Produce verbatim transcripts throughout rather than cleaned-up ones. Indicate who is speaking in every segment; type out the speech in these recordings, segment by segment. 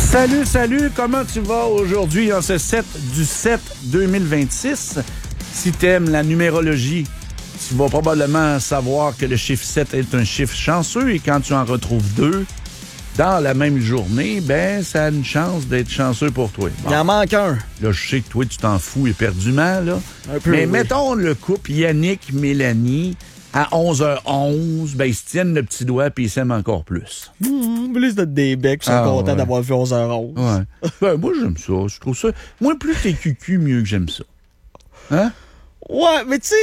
Speaker 1: Salut, salut, comment tu vas aujourd'hui en ce sept du sept deux mille vingt-six? Si t'aimes la numérologie, tu vas probablement savoir que le chiffre sept est un chiffre chanceux et quand tu en retrouves deux dans la même journée, ben ça a une chance d'être chanceux pour toi. Bon.
Speaker 2: Il en manque un.
Speaker 1: Là, je sais que toi, tu t'en fous éperdument, là.
Speaker 2: Un peu,
Speaker 1: Mais
Speaker 2: oui.
Speaker 1: mettons le couple Yannick-Mélanie à onze heures onze, ben ils se tiennent le petit doigt puis ils s'aiment encore plus.
Speaker 2: Mmh, plus de des becs, ils sont
Speaker 1: Ah,
Speaker 2: contents
Speaker 1: ouais.
Speaker 2: d'avoir vu onze heures onze.
Speaker 1: Ouais. Ben, moi, j'aime ça. Je trouve ça. Moi, plus t'es cucu, mieux que j'aime ça. Hein?
Speaker 2: Ouais, mais tu sais,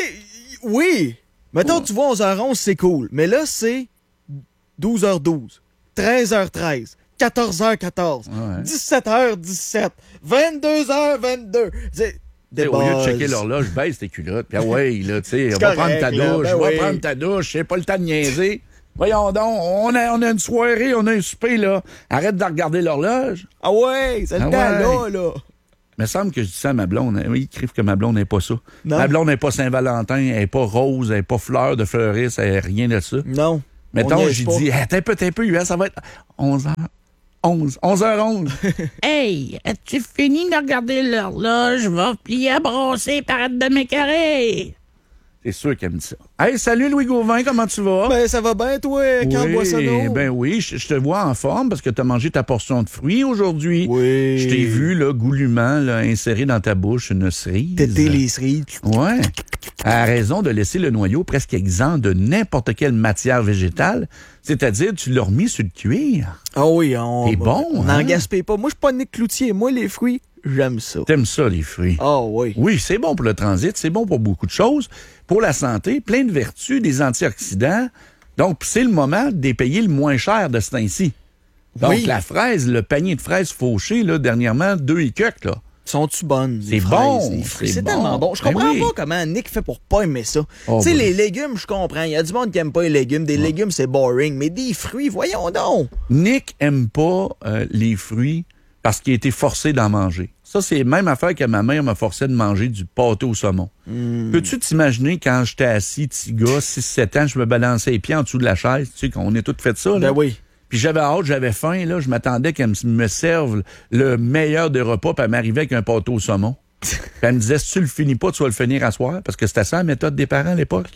Speaker 2: oui. Mettons,
Speaker 1: Ouais.
Speaker 2: tu vois onze heures onze, c'est cool. Mais là, c'est douze heures douze, treize heures treize, quatorze heures quatorze,
Speaker 1: Ouais.
Speaker 2: dix-sept heures dix-sept, vingt-deux heures vingt-deux. C'est des
Speaker 1: Au lieu de
Speaker 2: buzz.
Speaker 1: checker l'horloge, baisse tes culottes. Puis, ah ouais, là, tu sais, on
Speaker 2: C'est
Speaker 1: va
Speaker 2: correct,
Speaker 1: prendre ta
Speaker 2: là,
Speaker 1: douche,
Speaker 2: ben
Speaker 1: on va
Speaker 2: oui.
Speaker 1: prendre ta douche, j'ai pas le temps de niaiser. Voyons donc, on a, on a une soirée, on a un souper, là. Arrête de regarder l'horloge.
Speaker 2: Ah ouais, c'est le
Speaker 1: Ah
Speaker 2: temps,
Speaker 1: ouais.
Speaker 2: là, là.
Speaker 1: Il me semble que je dis ça à ma blonde. Oui, ils écrivent que ma blonde n'est pas ça.
Speaker 2: Non.
Speaker 1: Ma blonde n'est pas Saint-Valentin, elle n'est pas rose, elle n'est pas fleur de fleuriste, elle n'est rien de ça.
Speaker 2: Non.
Speaker 1: Mettons,
Speaker 2: on
Speaker 1: j'ai
Speaker 2: niaise pas.
Speaker 1: dit, hey, t'es un peu, t'es un peu, ça va être onze heures onze. onze heures onze.
Speaker 3: Hey, as-tu fini de regarder l'horloge? Va plier à brosser, parade de m'écarrer.
Speaker 1: C'est sûr qu'elle me dit ça. Hey, salut Louis Gauvin, comment tu vas?
Speaker 2: Ben, ça va bien, toi, Carl Boissonneau?
Speaker 1: Ben oui, je, je te vois en forme parce que tu as mangé ta portion de fruits aujourd'hui.
Speaker 2: Oui.
Speaker 1: Je t'ai vu, là, goulûment, là, insérer dans ta bouche une cerise.
Speaker 2: Téter les cerises.
Speaker 1: Ouais. À raison de laisser le noyau presque exempt de n'importe quelle matière végétale, c'est-à-dire tu l'as remis sur le cuir.
Speaker 2: Ah oui, on...
Speaker 1: C'est bon,
Speaker 2: On
Speaker 1: hein?
Speaker 2: n'en gaspille pas. Moi, je suis pas Nick Cloutier. Moi, les fruits, j'aime ça.
Speaker 1: T'aimes ça, les fruits?
Speaker 2: Ah oui.
Speaker 1: Oui, c'est bon pour le transit, c'est bon pour beaucoup de choses. Pour la santé, plein de vertus, des antioxydants. Donc, c'est le moment de les payer le moins cher de ce temps-ci. Donc,
Speaker 2: Oui.
Speaker 1: la fraise, le panier de fraises fauchées, là, dernièrement, deux et quelques, là.
Speaker 2: Sont-tu bonnes? les
Speaker 1: C'est
Speaker 2: fraises,
Speaker 1: bon,
Speaker 2: les fruits?
Speaker 1: c'est
Speaker 2: C'est
Speaker 1: bon.
Speaker 2: tellement bon. Je
Speaker 1: Ben
Speaker 2: comprends
Speaker 1: oui.
Speaker 2: pas comment Nick fait pour pas aimer ça.
Speaker 1: Oh,
Speaker 2: tu sais,
Speaker 1: ben.
Speaker 2: les légumes, je comprends. Il y a du monde qui aime pas les légumes. Des légumes, c'est boring. Mais des fruits, voyons donc.
Speaker 1: Nick aime pas euh, les fruits parce qu'il a été forcé d'en manger. Ça, c'est la même affaire que ma mère m'a forcé de manger du pâté au saumon.
Speaker 2: Hmm.
Speaker 1: Peux-tu t'imaginer quand j'étais assis, petit gars, six sept ans, je me balançais les pieds en dessous de la chaise, tu sais, qu'on est tous fait ça, là.
Speaker 2: Ben oui.
Speaker 1: Puis j'avais hâte, j'avais faim, là, je m'attendais qu'elle me, me serve le meilleur des repas, puis elle m'arrivait avec un pâté au saumon. Puis elle me disait, si tu le finis pas, tu vas le finir à soir, parce que c'était ça la méthode des parents à l'époque.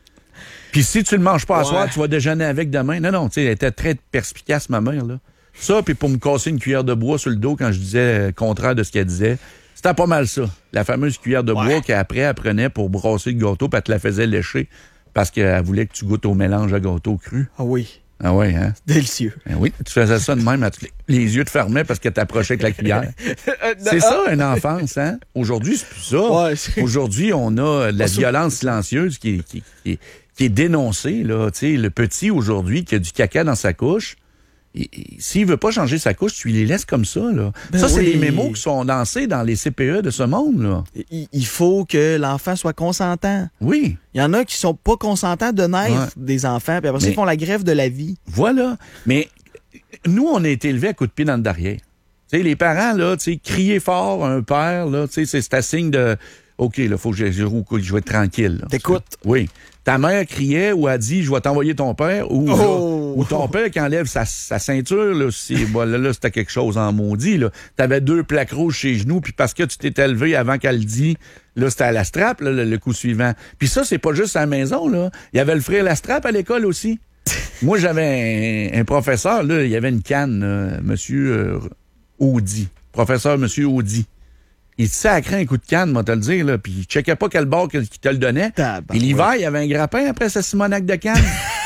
Speaker 1: Puis si tu le manges pas à
Speaker 2: Ouais.
Speaker 1: soir, tu vas déjeuner avec demain. Non, non, tu sais, elle était très perspicace, ma mère, là. Ça, puis pour me casser une cuillère de bois sur le dos quand je disais le contraire de ce qu'elle disait, c'était pas mal ça. La fameuse cuillère de bois
Speaker 2: Ouais.
Speaker 1: qu'après, elle prenait pour brasser le gâteau, puis elle te la faisait lécher, parce qu'elle voulait que tu goûtes au mélange à gâteau cru.
Speaker 2: Ah oui.
Speaker 1: Ah ouais, hein?
Speaker 2: Délicieux.
Speaker 1: Ben oui, tu faisais ça de même, à tous les, les yeux te fermaient parce que t'approchais avec la cuillère.
Speaker 2: Euh,
Speaker 1: C'est ça, une enfance, hein? Aujourd'hui, c'est plus ça.
Speaker 2: Ouais, c'est-
Speaker 1: Aujourd'hui, on a de la violence silencieuse qui est, qui, qui est- qui est dénoncée, là. Tu sais, le petit, aujourd'hui, qui a du caca dans sa couche, et- et s'il veut pas changer sa couche, tu les laisses comme ça, là.
Speaker 2: Ben
Speaker 1: ça, c'est
Speaker 2: oui.
Speaker 1: des mémos qui sont lancés dans les C P E de ce monde, là.
Speaker 2: Il, il faut que l'enfant soit consentant.
Speaker 1: Oui,
Speaker 2: Il y en a qui sont pas consentants de naître
Speaker 1: Ouais.
Speaker 2: des enfants, puis après ça,
Speaker 1: Mais-
Speaker 2: ils font la grève de la vie.
Speaker 1: voilà. Mais nous, on a été élevés à coups de pied dans le derrière. Tu sais, les parents, là, tu sais, crier fort un père, là, tu sais, c'est- c'est un signe de OK, là, faut que je, je, je vais être tranquille. là.
Speaker 2: T'écoutes.
Speaker 1: Oui. Ta mère criait ou a dit je vais t'envoyer ton père ou,
Speaker 2: Oh!
Speaker 1: là, ou ton père qui enlève sa, sa ceinture, là, si, bon, là, là, c'était quelque chose en maudit. Là. T'avais deux plaques rouges chez les genoux, puis parce que tu t'es élevé avant qu'elle le dise, là, c'était à la strap, là, le, le coup suivant. Puis ça, c'est pas juste à la maison, là. Il y avait le frère la strap à l'école aussi. Moi, j'avais un, un professeur, là, il y avait une canne, là, monsieur euh, Audi. Professeur monsieur Audi. Il sacrait un coup de canne, moi te le dire, là, puis il checkait pas quel bord qu'il te le donnait.
Speaker 2: Tabarouette.
Speaker 1: Puis l'hiver, il y avait un grappin après sa simonac de canne.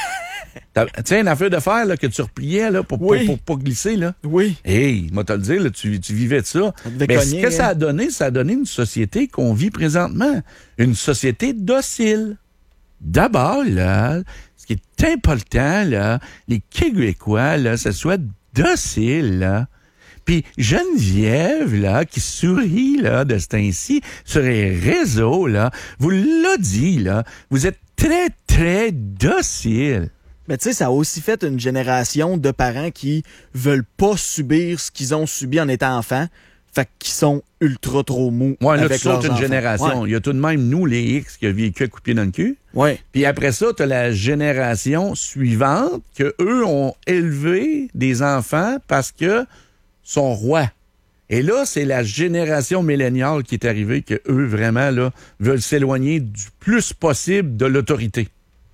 Speaker 1: T'as- Tu sais, une affaire de fer là, que tu repliais là, pour,
Speaker 2: Oui.
Speaker 1: pour, pour, pour glisser. Là.
Speaker 2: Oui.
Speaker 1: Hey, moi te le dire, là, tu, tu vivais de ça.
Speaker 2: Ça devait
Speaker 1: Mais
Speaker 2: cogner,
Speaker 1: ce que ça
Speaker 2: hein.
Speaker 1: a donné, ça a donné une société qu'on vit présentement. Une société docile. D'abord, là, ce qui est important, là, les Québécois, là, ça soit docile, là. Puis Geneviève, là, qui sourit, là, de ce temps-ci, sur les réseaux, là, vous l'a dit, là, vous êtes très, très docile.
Speaker 2: Mais tu sais, ça a aussi fait une génération de parents qui veulent pas subir ce qu'ils ont subi en étant enfants, fait qu'ils sont ultra trop mous
Speaker 1: Ouais, là,
Speaker 2: avec
Speaker 1: tu sautes
Speaker 2: leurs
Speaker 1: une
Speaker 2: enfants.
Speaker 1: génération.
Speaker 2: Ouais.
Speaker 1: Il y a tout de même, nous, les X, qui a vécu à coup de pied dans le cul.
Speaker 2: Ouais.
Speaker 1: Puis après ça, tu as la génération suivante que eux ont élevé des enfants parce que sont rois. Et là, c'est la génération milléniale qui est arrivée, que eux vraiment là, veulent s'éloigner du plus possible de l'autorité.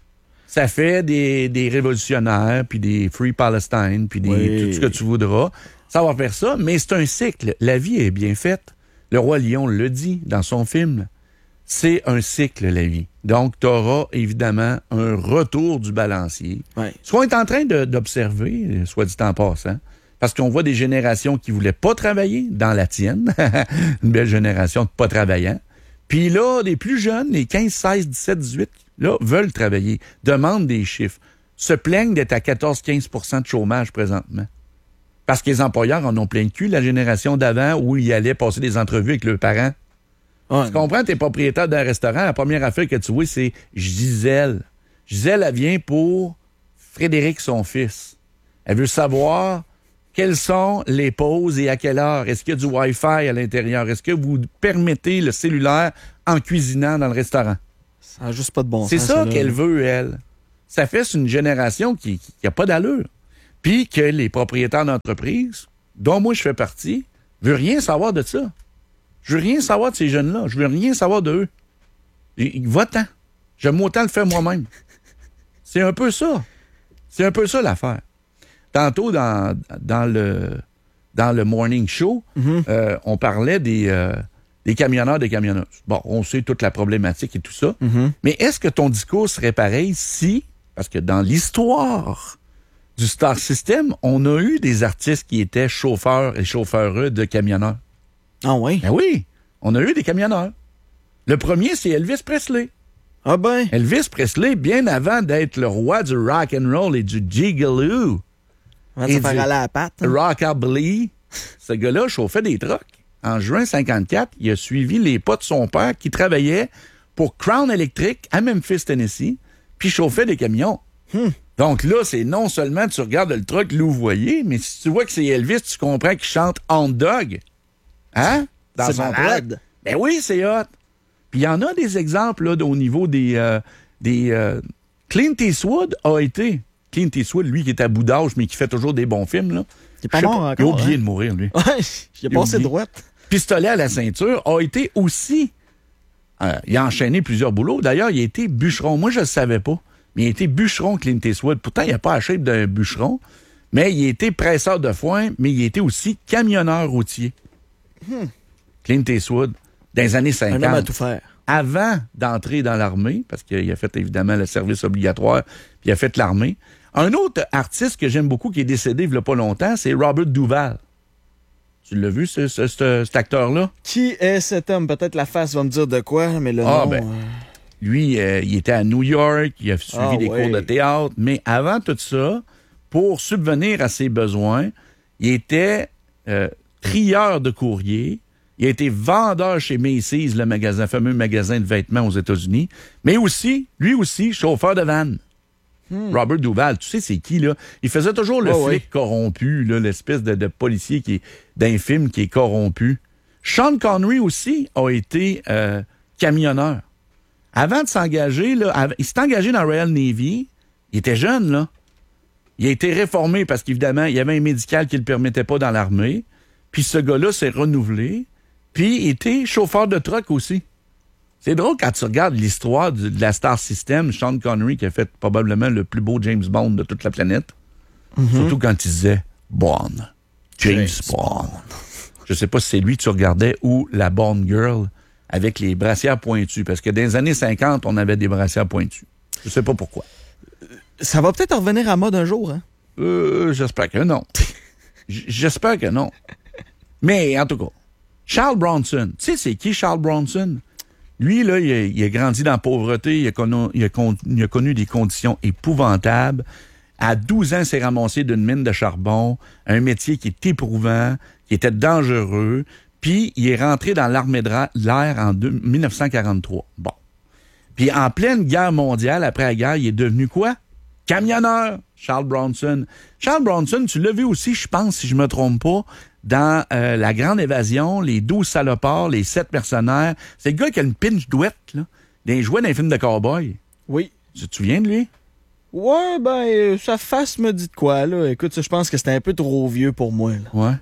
Speaker 1: Ça fait des, des révolutionnaires, puis des Free Palestine, puis des,
Speaker 2: oui.
Speaker 1: tout ce que tu voudras. Ça va faire ça, mais c'est un cycle. La vie est bien faite. Le Roi Lion le dit dans son film. C'est un cycle, la vie. Donc, tu auras évidemment un retour du balancier.
Speaker 2: Ouais.
Speaker 1: Ce qu'on est en train de, d'observer, soit dit en passant, parce qu'on voit des générations qui voulaient pas travailler, dans la tienne, une belle génération de pas travaillants. Puis là, les plus jeunes, les quinze, seize, dix-sept, dix-huit, là, veulent travailler, demandent des chiffres, se plaignent d'être à quatorze à quinze pour cent de chômage présentement. Parce que les employeurs en ont plein le cul, la génération d'avant où ils allaient passer des entrevues avec leurs parents.
Speaker 2: Ouais,
Speaker 1: Tu comprends, t'es propriétaire d'un restaurant, la première affaire que tu vois, c'est Gisèle. Gisèle, elle vient pour Frédéric, son fils. Elle veut savoir quelles sont les pauses et à quelle heure. Est-ce qu'il y a du Wi-Fi à l'intérieur? Est-ce que vous permettez le cellulaire en cuisinant dans le restaurant?
Speaker 2: Ça n'a juste pas de bon
Speaker 1: c'est
Speaker 2: sens.
Speaker 1: ça
Speaker 2: là.
Speaker 1: qu'elle veut, elle. Ça fait c'est une génération qui n'a pas d'allure. Puis que les propriétaires d'entreprises, dont moi je fais partie, ne veulent rien savoir de ça. Je veux rien savoir de ces jeunes-là. Je veux rien savoir d'eux. Va-t'en. J'aime autant le faire moi-même. C'est un peu ça. C'est un peu ça l'affaire. Tantôt, dans, dans, le, dans le morning show, mm-hmm. euh, on parlait des, euh, des camionneurs, des camionneuses. Bon, on sait toute la problématique et tout ça. Mm-hmm. Mais est-ce que ton discours serait pareil si, parce que dans l'histoire du Star System, on a eu des artistes qui étaient chauffeurs et chauffeureux de camionneurs.
Speaker 2: Ah oui?
Speaker 1: Ben oui, on a eu des camionneurs. Le premier, c'est Elvis Presley.
Speaker 2: Ah ben?
Speaker 1: Elvis Presley, bien avant d'être le roi du rock and roll et du gigolo,
Speaker 2: On va te faire aller à la patte. Hein?
Speaker 1: Rockabilly, ce gars-là chauffait des trucks. En juin cinquante-quatre, il a suivi les pas de son père qui travaillait pour Crown Electric à Memphis, Tennessee, puis chauffait des camions. Hmm. Donc là, c'est non seulement tu regardes le truck louvoyer, mais si tu vois que c'est Elvis, tu comprends qu'il chante Hound Dog. Hein? Dans
Speaker 2: c'est
Speaker 1: son
Speaker 2: malade.
Speaker 1: truck. Ben oui, c'est hot. Puis il y en a des exemples là, au niveau des... Euh, des euh, Clint Eastwood a été... Clint Eastwood, lui, qui est à bout d'âge, mais qui fait toujours des bons films, là.
Speaker 2: Il est pas mort
Speaker 1: pas,
Speaker 2: encore.
Speaker 1: Il a oublié
Speaker 2: hein?
Speaker 1: de mourir, lui.
Speaker 2: Ouais, il a passé droite.
Speaker 1: Pistolet à la ceinture a été aussi... Euh, il a enchaîné plusieurs boulots. D'ailleurs, il a été bûcheron. Moi, je ne le savais pas. Mais il a été bûcheron, Clint Eastwood. Pourtant, il n'a pas la shape d'un bûcheron. Mais il a été presseur de foin, mais il a été aussi camionneur routier. Hmm. Clint Eastwood, dans les années cinquante.
Speaker 2: Un homme à tout faire.
Speaker 1: Avant d'entrer dans l'armée, parce qu'il a fait évidemment le service obligatoire, puis il a fait l'armée. Un autre artiste que j'aime beaucoup, qui est décédé il n'y a pas longtemps, c'est Robert Duvall. Tu l'as vu, ce, ce, ce, cet acteur-là?
Speaker 2: Qui est cet homme? Peut-être la face va me dire de quoi, mais le
Speaker 1: ah,
Speaker 2: nom...
Speaker 1: Ben,
Speaker 2: euh...
Speaker 1: Lui, euh, il était à New York, il a suivi
Speaker 2: ah,
Speaker 1: des
Speaker 2: oui.
Speaker 1: cours de théâtre, mais avant tout ça, pour subvenir à ses besoins, il était euh, trieur de courrier, il a été vendeur chez Macy's, le magasin, fameux magasin de vêtements aux États-Unis, mais aussi, lui aussi, chauffeur de van. Hmm. Robert Duvall, tu sais c'est qui, là? Il faisait toujours le
Speaker 2: oh,
Speaker 1: flic oui. corrompu, là, l'espèce de, de policier qui est d'un film qui est corrompu. Sean Connery aussi a été euh, camionneur. Avant de s'engager, là, av- il s'est engagé dans Royal Navy. Il était jeune, là. Il a été réformé parce qu'évidemment, il y avait un médical qui ne le permettait pas dans l'armée. Puis ce gars-là s'est renouvelé. Puis il était chauffeur de truck aussi. C'est drôle quand tu regardes l'histoire de, de la Star System, Sean Connery qui a fait probablement le plus beau James Bond de toute la planète. Mm-hmm. Surtout quand il disait Bond. James, James Bond. Bond. Je sais pas si c'est lui que tu regardais ou la Bond Girl avec les brassières pointues. Parce que dans les années cinquante, on avait des brassières pointues. Je sais pas pourquoi.
Speaker 2: Ça va peut-être revenir à mode un jour, hein?
Speaker 1: Euh, j'espère que non. J'espère que non. Mais en tout cas, Charles Bronson. Tu sais, c'est qui Charles Bronson? Lui, là, il a, il a grandi dans la pauvreté, il a, connu, il, a con, il a connu des conditions épouvantables. À douze ans, il s'est ramassé d'une mine de charbon, un métier qui est éprouvant, qui était dangereux, puis il est rentré dans l'armée de l'air en deux, dix-neuf cent quarante-trois. Bon. Puis en pleine guerre mondiale, après la guerre, il est devenu quoi? Camionneur, Charles Bronson. Charles Bronson, tu l'as vu aussi, je pense, si je me trompe pas, dans euh, La Grande Évasion, Les douze salopards, Les sept mercenaires. C'est le gars qui a une pinche douette, là, des jouets d'un film de cowboy.
Speaker 2: Oui.
Speaker 1: Tu te souviens de lui?
Speaker 2: Ouais, ben, euh, sa face me dit de quoi, là. Écoute, je pense que c'était un peu trop vieux pour moi, là.
Speaker 1: Ouais.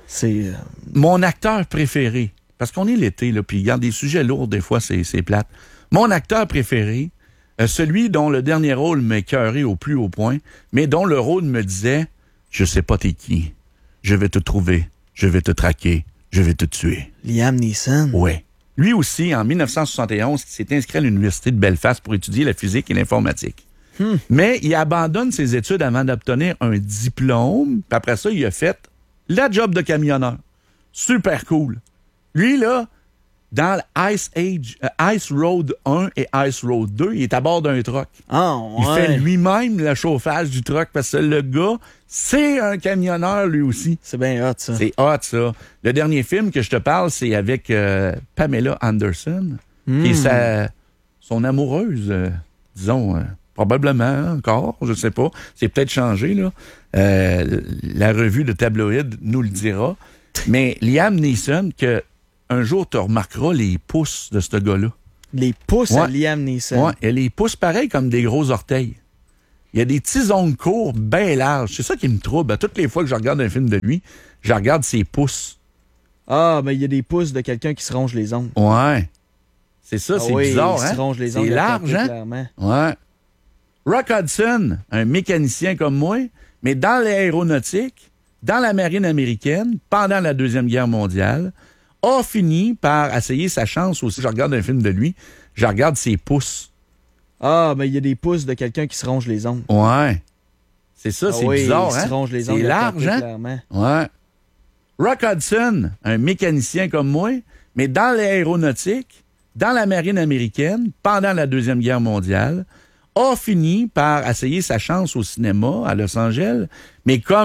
Speaker 2: C'est... euh,
Speaker 1: Mon acteur préféré, parce qu'on est l'été, là, puis il y a des sujets lourds, des fois, c'est, c'est plate. Mon acteur préféré, euh, celui dont le dernier rôle m'écœurait au plus haut point, mais dont le rôle me disait « Je sais pas t'es qui, je vais te trouver, je vais te traquer, je vais te tuer. »
Speaker 2: Liam Neeson.
Speaker 1: Ouais. Lui aussi, en dix-neuf cent soixante et onze, il s'est inscrit à l'Université de Belfast pour étudier la physique et l'informatique.
Speaker 2: Hmm.
Speaker 1: Mais il abandonne ses études avant d'obtenir un diplôme, puis après ça, il a fait la job de camionneur. Super cool. Lui, là, dans Ice Age, euh, Ice Road un et Ice Road deux, il est à bord d'un truck.
Speaker 2: Ah,
Speaker 1: Il
Speaker 2: ouais.
Speaker 1: fait lui-même le chauffage du truck parce que le gars, c'est un camionneur lui aussi.
Speaker 2: C'est bien hot, ça.
Speaker 1: C'est hot, ça. Le dernier film que je te parle, c'est avec euh, Pamela Anderson,
Speaker 2: Mm.
Speaker 1: qui est sa, son amoureuse, euh, disons, euh, probablement encore, je sais pas. C'est peut-être changé, là. Euh, la revue de tabloïd nous le dira. Mais Liam Neeson, que un jour, tu remarqueras les pouces de ce gars-là.
Speaker 2: Les pouces à
Speaker 1: Ouais.
Speaker 2: Liam Neeson.
Speaker 1: Ouais, et les pouces pareils comme des gros orteils. Il y a des petits ongles courts, bien larges. C'est ça qui me trouble. À toutes les fois que je regarde un film de lui, je regarde ses pouces.
Speaker 2: Ah, mais il y a des pouces de quelqu'un qui se ronge les ongles.
Speaker 1: Ouais. C'est ça,
Speaker 2: Ah
Speaker 1: c'est
Speaker 2: oui,
Speaker 1: bizarre,
Speaker 2: il
Speaker 1: hein?
Speaker 2: se ronge les
Speaker 1: C'est
Speaker 2: ongles.
Speaker 1: large, hein?
Speaker 2: Clairement.
Speaker 1: Ouais. Rock Hudson, un mécanicien comme moi, mais dans l'aéronautique, dans la marine américaine, pendant la Deuxième Guerre mondiale, a fini par essayer sa chance aussi. Je regarde un film de lui, je regarde ses pouces.
Speaker 2: Ah, mais il y a des pouces de quelqu'un qui se ronge les ongles.
Speaker 1: Ouais. C'est ça,
Speaker 2: Ah
Speaker 1: c'est
Speaker 2: oui,
Speaker 1: bizarre,
Speaker 2: il
Speaker 1: hein?
Speaker 2: se ronge les
Speaker 1: C'est
Speaker 2: ongles.
Speaker 1: large, hein?
Speaker 2: Clairement.
Speaker 1: Ouais. Rock Hudson, un mécanicien comme moi, mais dans l'aéronautique, dans la marine américaine, pendant la Deuxième Guerre mondiale, a fini par essayer sa chance au cinéma à Los Angeles, mais comme